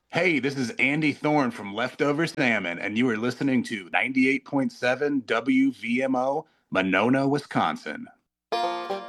Hey, this is Andy Thorne from Leftover Salmon, and you are listening to 98.7 WVMO, Monona, Wisconsin.